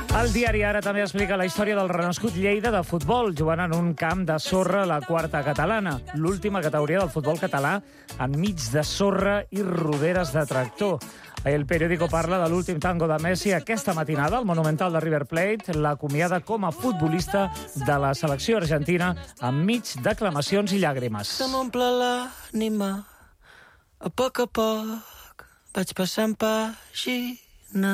El diari Ara també explica la història del renascut Lleida de futbol, jugant en un camp de sorra a la quarta catalana, l'última categoria del futbol català, enmig de sorra i roderes de tractor. El periòdico parla de l'últim tango de Messi aquesta matinada, al Monumental de River Plate, l'acomiada com a futbolista de la selecció argentina, enmig d'aclamacions i llàgrimes. Se m'omple l'ànima, a poc vaig passant pàgina.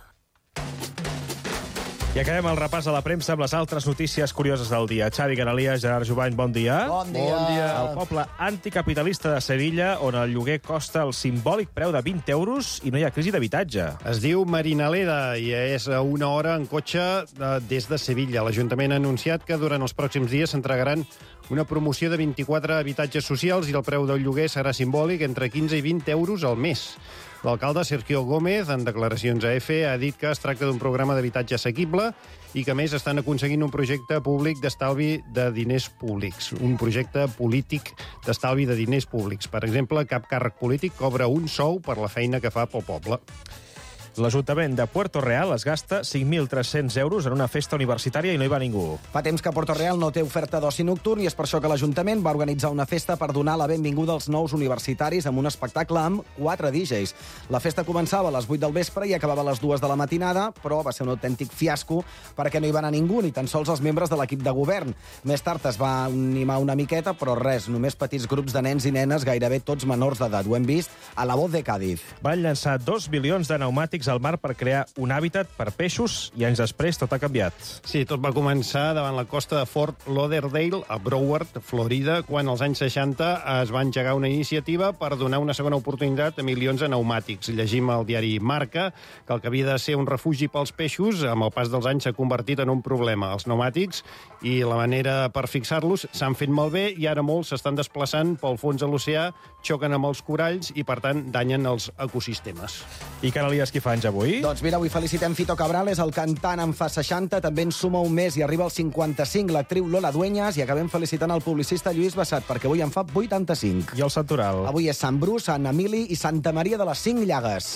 I acabem el repàs a la premsa amb les altres notícies curioses del dia. Xavi Canalias, Gerard Jubany, bon dia. Bon dia. El poble anticapitalista de Sevilla, on el lloguer costa el simbòlic preu de 20 euros i no hi ha crisi d'habitatge. Es diu Marinaleda i és a una hora en cotxe des de Sevilla. L'Ajuntament ha anunciat que durant els pròxims dies s'entregaran una promoció de 24 habitatges socials i el preu del lloguer serà simbòlic entre 15 i 20 euros al mes. L'alcalde Sergio Gómez, en declaracions a EFE, ha dit que es tracta d'un programa d'habitatge assequible i que, a més, estan aconseguint un projecte públic d'estalvi de diners públics. Un projecte polític d'estalvi de diners públics. Per exemple, cap càrrec polític cobra un sou per la feina que fa pel poble. L'Ajuntament de Puerto Real es gasta 5.300 euros en una festa universitària i no hi va ningú. Fa temps que Puerto Real no té oferta d'oci nocturn i és per això que l'Ajuntament va organitzar una festa per donar la benvinguda als nous universitaris amb un espectacle amb 4 DJs. La festa començava a les 8 del vespre i acabava a les 2 de la matinada, però va ser un autèntic fiasco perquè no hi va anar ningú, ni tan sols els membres de l'equip de govern. Més tard es va animar una miqueta, però res, només petits grups de nens i nenes, gairebé tots menors d'edat. Ho hem vist a La Voz de Cádiz. Van llançar 2 bilions de pneumàtics al mar per crear un hàbitat per peixos i anys després tot ha canviat. Sí, tot va començar davant la costa de Fort Lauderdale, a Broward, Florida, quan als anys 60 es va engegar una iniciativa per donar una segona oportunitat a milions de pneumàtics. Llegim al diari Marca que el que havia de ser un refugi pels peixos, amb el pas dels anys s'ha convertit en un problema. Els pneumàtics i la manera per fixar-los s'han fet malbé i ara molts s'estan desplaçant pel fons de l'oceà, xoquen amb els coralls i, per tant, danyen els ecosistemes. I Canalias, qui fa anys avui? Doncs mira, avui felicitem Fito Cabrales, el cantant en fa 60, també en suma un mes i arriba als 55, l'actriu Lola Dueñas, i acabem felicitant el publicista Lluís Bassat, perquè avui en fa 85. I el santoral? Avui és Sant Bru, Sant Emili i Santa Maria de les 5 Llagues.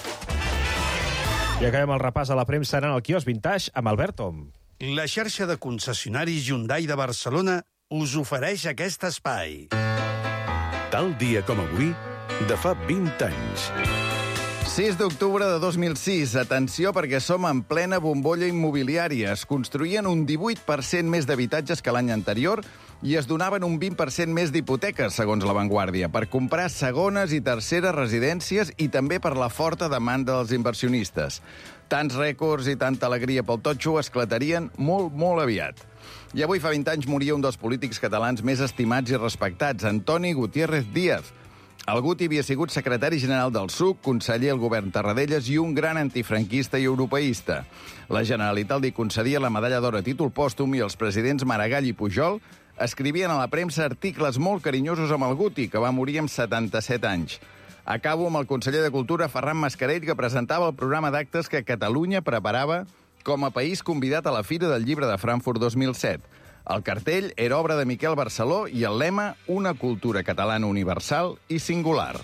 I acabem el repàs a la premsa anant al quiosc Vintage amb Albert Tom. La xarxa de concessionaris Hyundai de Barcelona us ofereix aquest espai. Tal dia com avui, de fa 20 anys. 6 d'octubre de 2006. Atenció, perquè som en plena bombolla immobiliària. Es construïen un 18% més d'habitatges que l'any anterior i es donaven un 20% més d'hipoteques, segons La Vanguardia, per comprar segones i terceres residències i també per la forta demanda dels inversionistes. Tants rècords i tanta alegria pel totxo esclatarien molt, molt aviat. I avui fa 20 anys moria un dels polítics catalans més estimats i respectats, Antoni Gutiérrez Díaz. El Guti havia sigut secretari general del SUC, conseller al govern Tarradellas i un gran antifranquista i europeista. La Generalitat li concedia la medalla d'or a títol pòstum i els presidents Maragall i Pujol escrivien a la premsa articles molt carinyosos amb el Guti, que va morir amb 77 anys. Acabo amb el conseller de Cultura, Ferran Mascarell, que presentava el programa d'actes que Catalunya preparava com a país convidat a la Fira del Llibre de Frankfurt 2007. El cartell era obra de Miquel Barceló i el lema una cultura catalana universal i singular.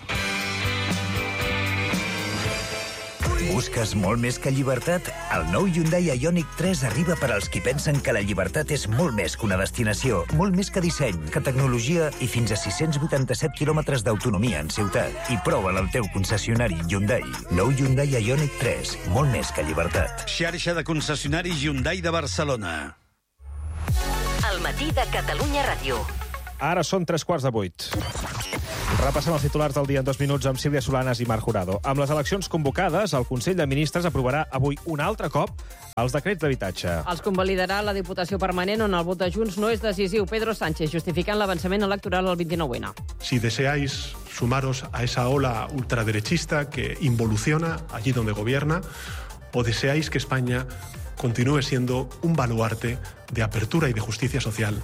Busques molt més que llibertat? El nou Hyundai Ioniq 3 arriba per als qui pensen que la llibertat és molt més que una destinació, molt més que disseny, que tecnologia i fins a 687 quilòmetres d'autonomia en ciutat. I prova'l al teu concessionari Hyundai. Nou Hyundai Ioniq 3, molt més que llibertat. Xarxa de concessionaris Hyundai de Barcelona. El matí de Catalunya Ràdio. Ara són 7:45. Repassem els titulars del dia en 2 minuts amb Sílvia Solanas i Marc Jurado. Amb les eleccions convocades, el Consell de Ministres aprovarà avui un altre cop els decrets d'habitatge. Els convalidarà la Diputació Permanent, on el vot de Junts no és decisiu. Pedro Sánchez, justificant l'avançament electoral al 29N. Si deseáis sumaros a esa ola ultraderechista que involuciona allí donde gobierna, o deseáis que España continúe siendo un baluarte de apertura y de justicia social,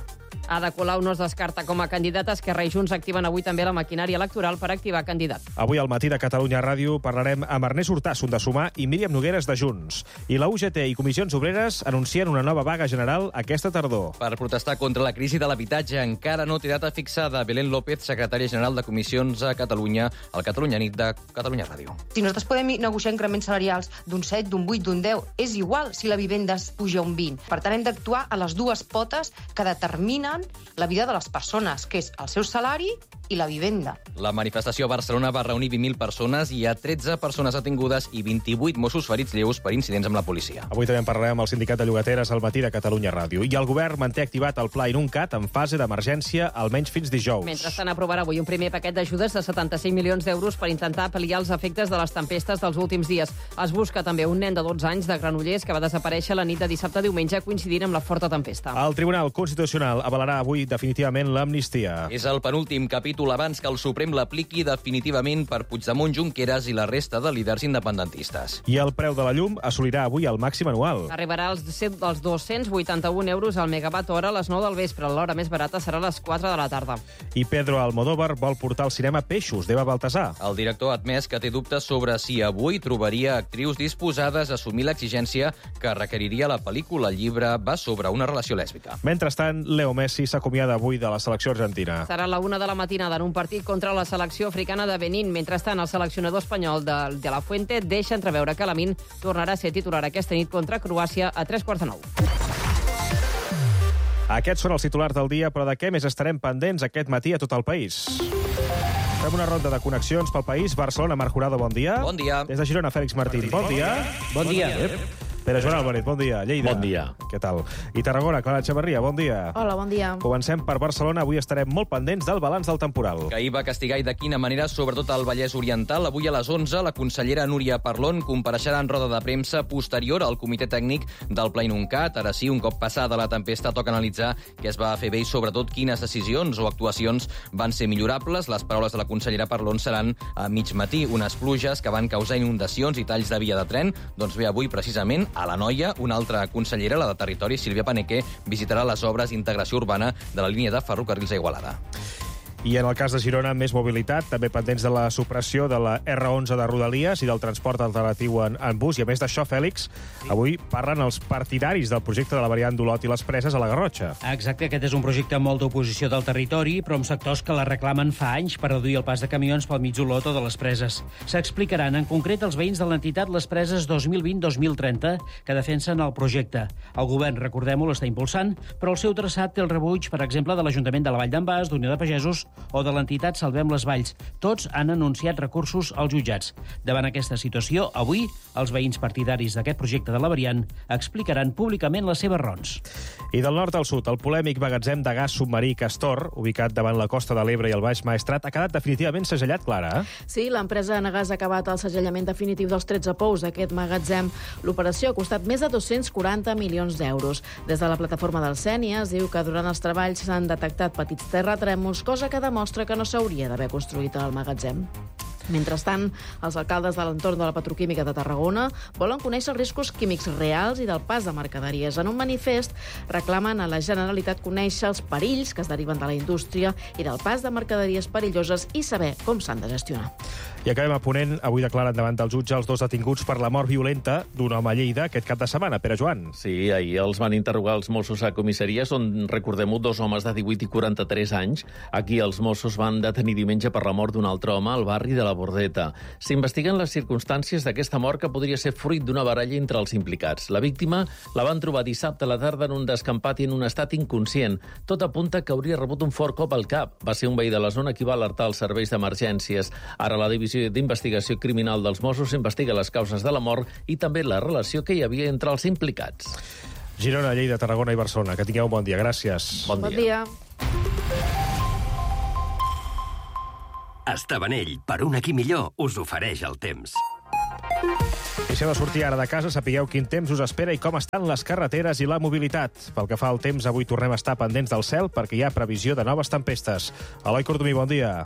Ada Colau no es descarta com a candidata. Esquerra i Junts activen avui també la maquinària electoral per activar candidat. Avui al matí de Catalunya Ràdio parlarem amb Ernest Urtasun de Sumar i Míriam Nogueres de Junts. I la UGT i Comissions Obreres anuncien una nova vaga general aquesta tardor. Per protestar contra la crisi de l'habitatge encara no té data fixada. Belén López, secretària general de Comissions a Catalunya, al Catalunya Nit de Catalunya Ràdio. Si nosaltres podem negociar increments salarials d'un 7, d'un 8, d'un 10, és igual si la vivenda es puja un 20. Per tant, hem d'actuar a les dues potes que determinen la vida de les persones, que és el seu salari i la vivenda. La manifestació a Barcelona va reunir 20.000 persones i hi ha 13 persones detingudes i 28 Mossos ferits lleus per incidents amb la policia. Avui també en parlarem amb el Sindicat de Llogateres al matí de Catalunya Ràdio. I el govern manté activat el pla Inuncat en fase d'emergència almenys fins dijous. Mentrestant, aprovarà avui un primer paquet d'ajudes de 75 milions d'euros per intentar pal·liar els efectes de les tempestes dels últims dies. Es busca també un nen de 12 anys de Granollers que va desaparèixer la nit de dissabte a diumenge coincidint amb la forta tempesta. El Tribunal Constitucional avalarà avui definitivament l'amnistia. És el penúltim capítol abans que el Suprem l'apliqui definitivament per Puigdemont, Junqueras i la resta de líders independentistes. I el preu de la llum assolirà avui el màxim anual. Arribarà als 281 euros al megawatt hora a les 9 del vespre. L'hora més barata serà a les 4 de la tarda. I Pedro Almodóvar vol portar al cinema Peixos, d'Eva Baltasar. El director ha admès que té dubtes sobre si avui trobaria actrius disposades a assumir l'exigència que requeriria la pel·lícula. El llibre va sobre una relació lèsbica. Mentrestant, Leo Messi s'acomiada avui de la selecció argentina. Serà a la 1 de la matinada en un partit contra la selecció africana de Benín. Mentrestant, el seleccionador espanyol de la Fuente deixa entreveure que Lamine tornarà a ser titular aquesta nit contra Croàcia a 3:45. Aquests són els titulars del dia, però de què més estarem pendents aquest matí a tot el país? Fem una ronda de connexions pel país. Barcelona, Marc Jurado, bon dia. Bon dia. Des de Girona, Fèlix Martín, bon dia. Bon dia. Pere Joan Álvarez, bon dia. Lleida. Bon dia. Què tal? I Tarragona, Clara Echeverría, bon dia. Hola, bon dia. Comencem per Barcelona. Avui estarem molt pendents del balanç del temporal. Que ahir va castigar i de quina manera, sobretot al Vallès Oriental. Avui a les 11, la consellera Núria Parlon compareixerà en roda de premsa posterior al comitè tècnic del Pla Inuncat. Ara sí, un cop passada la tempesta, toca analitzar què es va fer bé i sobretot quines decisions o actuacions van ser millorables. Les paraules de la consellera Parlon seran a mig matí. Unes pluges que van causar inundacions i talls de via de tren. Doncs bé, avui precisament a la Noia, una altra consellera, la de Territori, Sílvia Paneque, visitarà les obres d'integració urbana de la línia de ferrocarrils a Igualada. I en el cas de Girona, més mobilitat, també pendents de la supressió de la R11 de Rodalies i del transport alternatiu en bus. I a més d'això, Fèlix, avui parlen els partidaris del projecte de la variant d'Olot i les Preses a la Garrotxa. Exacte, aquest és un projecte amb molta oposició del territori, però amb sectors que la reclamen fa anys per reduir el pas de camions pel mig d'Olot o de les Preses. S'explicaran en concret els veïns de l'entitat Les Preses 2020-2030 que defensen el projecte. El govern, recordem-ho, l'està impulsant, però el seu traçat té el rebuig, per exemple, de l'Ajuntament de la Vall d'en Bas, d'Unió de Pagesos o de l'entitat Salvem les Valls. Tots han anunciat recursos als jutjats. Davant aquesta situació, avui, els veïns partidaris d'aquest projecte de la variant explicaran públicament les seves raons. I del nord al sud, el polèmic magatzem de gas submarí Castor, ubicat davant la costa de l'Ebre i el Baix Maestrat, ha quedat definitivament segellat, Clara. Sí, l'empresa Enagás ha acabat el segellament definitiu dels 13 pous d'aquest magatzem. L'operació ha costat més de 240 milions d'euros. Des de la plataforma del Sénia es diu que durant els treballs s'han detectat petits terratrèmols, cosa que demostra que no s'hauria d'haver construït el magatzem. Mentrestant, els alcaldes de l'entorn de la petroquímica de Tarragona volen conèixer els riscos químics reals i del pas de mercaderies. En un manifest reclamen a la Generalitat conèixer els perills que es deriven de la indústria i del pas de mercaderies perilloses i saber com s'han de gestionar. I acabem a Ponent. Avui declaren davant del jutge els dos detinguts per la mort violenta d'un home a Lleida aquest cap de setmana. Pere Joan. Sí, ahir els van interrogar els Mossos a comissaries on, recordem-ho, dos homes de 18 i 43 anys. Aquí els Mossos van detenir diumenge per la mort d'un altre home al barri de la Bordeta. S'investiguen les circumstàncies d'aquesta mort que podria ser fruit d'una baralla entre els implicats. La víctima la van trobar dissabte a la tarda en un descampat i en un estat inconscient. Tot apunta que hauria rebut un fort cop al cap. Va ser un veí de la zona qui va alertar els serveis d'emergències. Ara la divisió d'investigació criminal dels Mossos investiga les causes de la mort i també la relació que hi havia entre els implicats. Girona, Lleida, Tarragona i Barcelona. Que tingueu un bon dia. Gràcies. Bon dia. Estabanell, per un aquí millor, us ofereix el temps. I si heu de sortir ara de casa, sapigueu quin temps us espera i com estan les carreteres i la mobilitat. Pel que fa al temps, avui tornem a estar pendents del cel perquè hi ha previsió de noves tempestes. Eloi Cordomí, bon dia.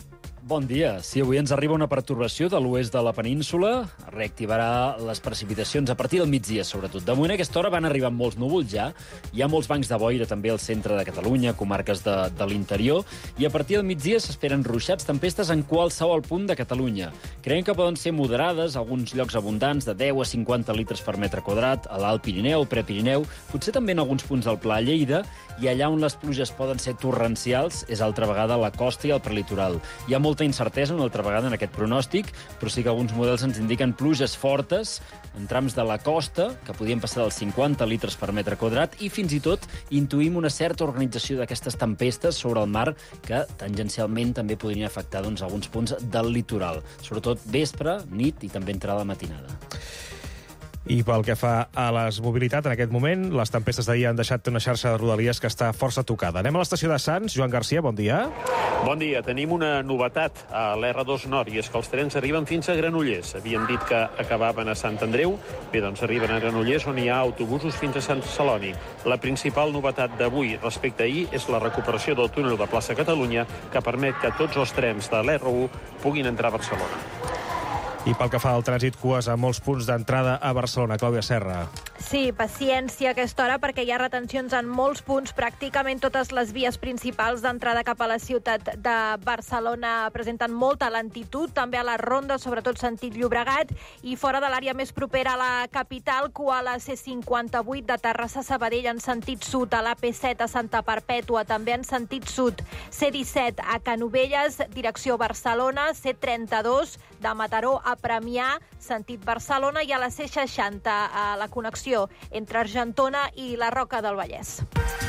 Bon dia. Si avui ens arriba una pertorbació de l'oest de la península, reactivarà les precipitacions a partir del migdia, sobretot. De moment, a aquesta hora van arribar molts núvols ja. Hi ha molts bancs de boira també al centre de Catalunya, comarques de l'interior, i a partir del migdia s'esperen ruixats, tempestes en qualsevol punt de Catalunya. Creiem que poden ser moderades, alguns llocs abundants, de 10 a 50 litres per metre quadrat, a l'Alt Pirineu, Prepirineu, potser també en alguns punts del Pla Lleida, i allà on les pluges poden ser torrencials és altra vegada a la costa i al prelitoral. Hi ha molta incertesa una altra vegada en aquest pronòstic, però sí que alguns models ens indiquen pluges fortes en trams de la costa, que podien passar dels 50 litres per metre quadrat, i fins i tot intuïm una certa organització d'aquestes tempestes sobre el mar que tangencialment també podrien afectar alguns punts del litoral, sobretot vespre, nit i també entrada de matinada. I pel que fa a les mobilitat, en aquest moment, les tempestes d'ahir han deixat una xarxa de Rodalies que està força tocada. Anem a l'estació de Sants. Joan Garcia, bon dia. Bon dia. Tenim una novetat a l'R2 Nord, i és que els trens arriben fins a Granollers. Havien dit que acabaven a Sant Andreu. Bé, doncs arriben a Granollers, on hi ha autobusos fins a Sant Celoni. La principal novetat d'avui respecte a ahir és la recuperació del túnel de Plaça Catalunya, que permet que tots els trens de l'R1 puguin entrar a Barcelona. I pel que fa al trànsit, cues a molts punts d'entrada a Barcelona. Clàudia Serra. Sí, paciència a aquesta hora, perquè hi ha retencions en molts punts. Pràcticament totes les vies principals d'entrada cap a la ciutat de Barcelona presenten molta lentitud, també a les rondes, sobretot sentit Llobregat, i fora de l'àrea més propera a la capital, cua a la C58 de Terrassa a Sabadell en sentit sud, a l'AP7 a Santa Perpètua, també en sentit sud, C17 a Canovelles, direcció Barcelona, C32 de Mataró a Premià, sentit Barcelona, i a la C60 a la connexió entre Argentona i la Roca del Vallès.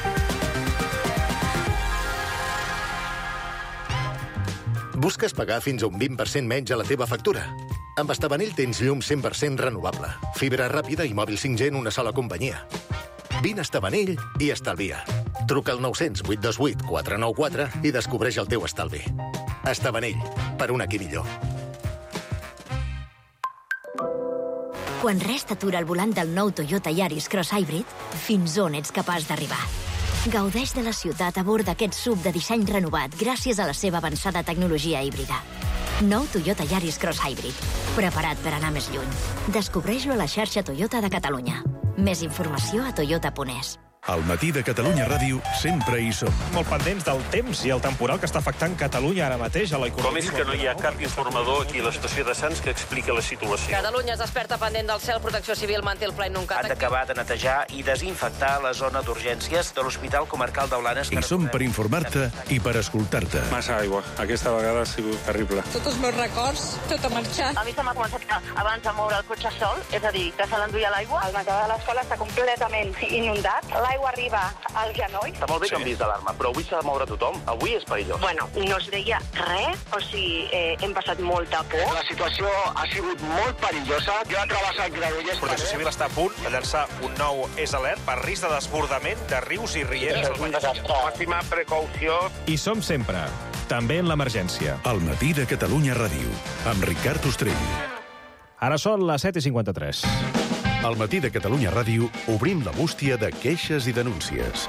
Busques pagar fins a un 20% menys a la teva factura? Amb Estabanell tens llum 100% renovable, fibra ràpida i mòbil 5G en una sola companyia. Vine a Estabanell i estalvia. Truca al 900 828 494 i descobreix el teu estalvi. Estabanell, per un aquí millor. Quan res t'atura al volant del nou Toyota Yaris Cross Hybrid, fins on ets capaç d'arribar? Gaudeix de la ciutat a bord d'aquest SUV de disseny renovat gràcies a la seva avançada tecnologia híbrida. Nou Toyota Yaris Cross Hybrid, preparat per anar més lluny. Descobreix-lo a la xarxa Toyota de Catalunya. Més informació a toyota.es. Al matí de Catalunya Ràdio sempre hi som. Molt pendents del temps i el temporal que està afectant Catalunya ara mateix a l'economia. Com és que no hi ha cap informador aquí a l'estació de Sants que expliqui la situació? Catalunya es desperta pendent del cel. Protecció Civil manté el ple Nuncat. Han d'acabar de netejar i desinfectar la zona d'urgències de l'Hospital Comarcal de Blanes. Hi som per informar-te i per escoltar-te. Massa aigua. Aquesta vegada ha sigut terrible. Tots els meus records, tot ha marxat. A mi se m'ha començat abans de moure el cotxe sol, és a dir, que se l'enduia l'aigua. El menjador de l'escola està completament inundat. L'aigua arriba al genoll. Està molt bé que han vist d'alarma, però avui s'ha de moure tothom. Avui és perillós. Bueno, no es veia res, o sigui, hem passat molta por. La situació ha sigut molt perillosa. Jo he travessat Granollers. Protecció Civil està a punt de llançar un nou alert per risc de desbordament de rius i rieres. Màxima precaució. I som sempre, també en l'emergència. Al matí de Catalunya Ràdio, amb Ricard Ostrell. Ara són les 7:53. Al matí de Catalunya Ràdio obrim la bústia de queixes i denúncies.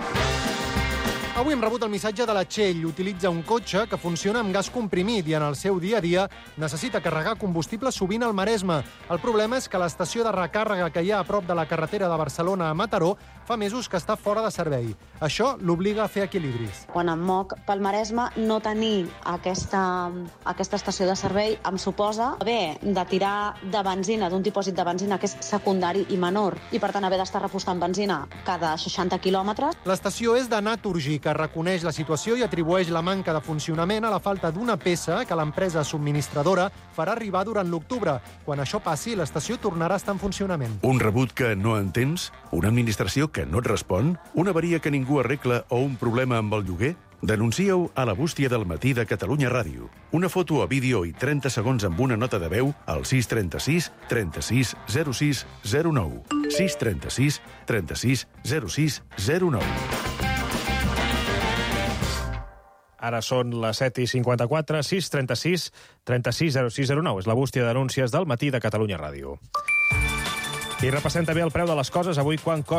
Avui hem rebut el missatge de la Txell. Utilitza un cotxe que funciona amb gas comprimit i en el seu dia a dia necessita carregar combustible sovint al Maresme. El problema és que l'estació de recàrrega que hi ha a prop de la carretera de Barcelona a Mataró fa mesos que està fora de servei. Això l'obliga a fer equilibris. Quan em moc pel Maresme, no tenir aquesta estació de servei em suposa haver de tirar de benzina, d'un dipòsit de benzina que és secundari i menor, i per tant haver d'estar repostant benzina cada 60 quilòmetres. L'estació és de Naturgy, que reconeix la situació i atribueix la manca de funcionament a la falta d'una peça que l'empresa subministradora farà arribar durant l'octubre. Quan això passi, l'estació tornarà a estar en funcionament. Un rebut que no entens? Una administració que no et respon? Una avaria que ningú arregla o un problema amb el lloguer? Denuncia-ho a la bústia del matí de Catalunya Ràdio. Una foto a vídeo i 30 segons amb una nota de veu al 636 36 06 09. 636 36 06 09. Ara són les 7:54, 636 36 06 09. És la bústia de denúncies del matí de Catalunya Ràdio. I repassem també el preu de les coses. Avui, quan costa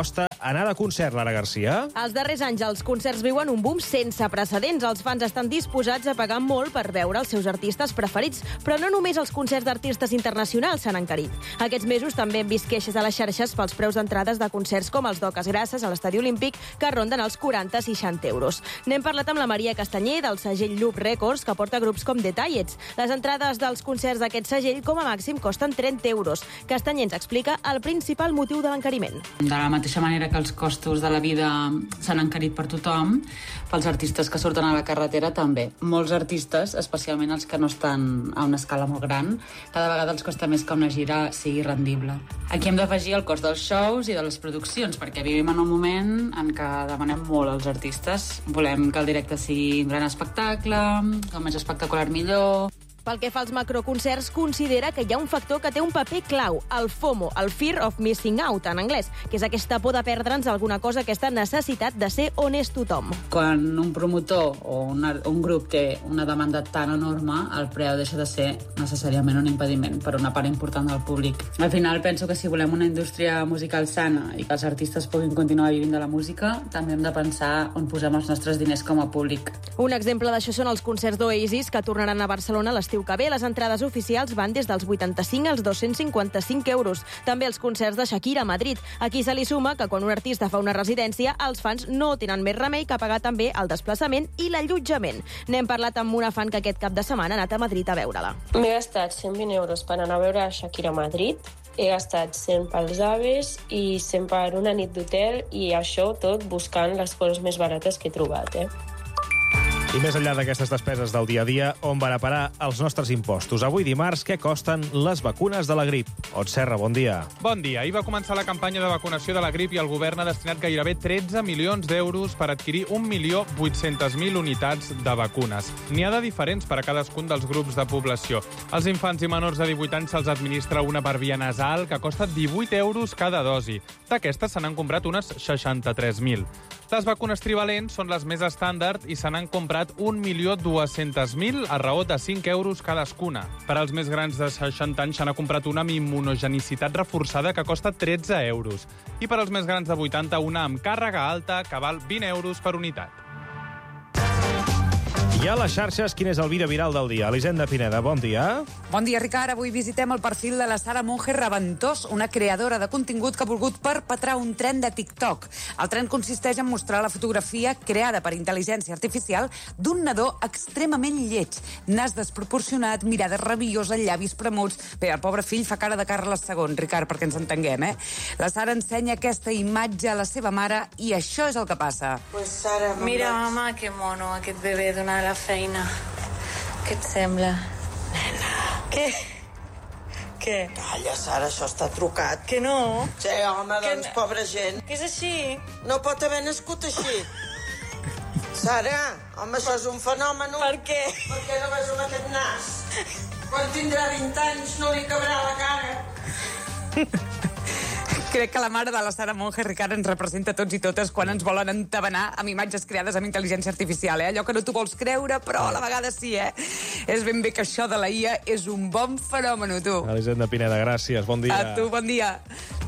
anar de concert, Lara Garcia? Els darrers anys els concerts viuen un boom sense precedents. Els fans estan disposats a pagar molt per veure els seus artistes preferits, però no només els concerts d'artistes internacionals s'han encarit. Aquests mesos també hem vist queixes a les xarxes pels preus d'entrades de concerts com els d'Oques Grasses a l'Estadi Olímpic, que ronden els 40-60 euros. N'hem parlat amb la Maria Castanyer, del segell Loop Records, que porta grups com The Tallets. Les entrades dels concerts d'aquest segell, com a màxim, costen 30 euros. Castanyer ens explica el principal motiu de l'encariment. De la mateixa manera que els costos de la vida s'han encarit per tothom, pels artistes que surten a la carretera també. Molts artistes, especialment els que no estan a una escala molt gran, cada vegada els costa més que una gira sigui rendible. Aquí hem d'afegir el cost dels shows i de les produccions, perquè vivim en un moment en què demanem molt als artistes. Volem que el directe sigui un gran espectacle, com més espectacular millor. Pel que fa als macroconcerts, considera que hi ha un factor que té un paper clau, el FOMO, el Fear of Missing Out, en anglès, que és aquesta por de perdre'ns alguna cosa, aquesta necessitat de ser on és tothom. Quan un promotor o un grup té una demanda tan enorme, el preu deixa de ser necessàriament un impediment per una part important del públic. Al final penso que si volem una indústria musical sana i que els artistes puguin continuar vivint de la música, també hem de pensar on posem els nostres diners com a públic. Un exemple d'això són els concerts d'Oasis, que tornaran a Barcelona l'estiu que ve. Les entrades oficials van des dels 85 als 255 euros. També els concerts de Shakira a Madrid. Aquí se li suma que quan un artista fa una residència, els fans no tenen més remei que pagar també el desplaçament i l'allotjament. N'hem parlat amb una fan que aquest cap de setmana ha anat a Madrid a veure-la. M'he gastat 120 euros per anar a veure Shakira a Madrid. He gastat 100 pels aves i 100 per una nit d'hotel, i això tot buscant les coses més barates que he trobat, I més enllà d'aquestes despeses del dia a dia, on van a parar els nostres impostos? Avui dimarts, què costen les vacunes de la grip? Ot Serra, bon dia. Bon dia. Ahir va començar la campanya de vacunació de la grip i el govern ha destinat gairebé 13 milions d'euros per adquirir 1.800.000 unitats de vacunes. N'hi ha de diferents per a cadascun dels grups de població. Als infants i menors de 18 anys se'ls administra una per via nasal que costa 18 euros cada dosi. D'aquestes se n'han comprat unes 63.000. Les vacunes trivalents són les més estàndard i se n'han comprat 1.200.000 a raó de 5 euros cadascuna. Per als més grans de 60 anys se n'ha comprat una amb immunogenicitat reforçada que costa 13 euros. I per als més grans de 80, una amb càrrega alta que val 20 euros per unitat. I a les xarxes, quin és el vídeo viral del dia? Elisenda Pineda, bon dia. Bon dia, Ricard. Avui visitem el perfil de la Sara Monge Reventós, una creadora de contingut que ha volgut perpetrar un tren de TikTok. El tren consisteix en mostrar la fotografia creada per intel·ligència artificial d'un nadó extremament lleig. Nas desproporcionat, mirada rabiosa, llavis premuts. Bé, el pobre fill fa cara de Carles II, Ricard, perquè ens entenguem, La Sara ensenya aquesta imatge a la seva mare i això és el que passa. Pues Sara, mira, mama, que mono, aquest bebè donant la feina. Què et sembla? Nena. Què? Què? Calla, Sara, això està trucat. Que no? Sí, home, doncs, pobra gent. Que és així? No pot haver nascut així. Sara, home, això és un fenomen. Per què? Perquè no ves amb aquest nas. Quan tindrà 20 anys no li cabrà la cara. Crec que la mare de la Sara Monge, Ricard, ens representa tots i totes quan ens volen entabanar amb imatges creades amb intel·ligència artificial, Allò que no t'ho vols creure, però a la vegada sí, És ben bé que això de la IA és un bon fenomen, tu. Elisenda Pineda, gràcies, bon dia. A tu, bon dia.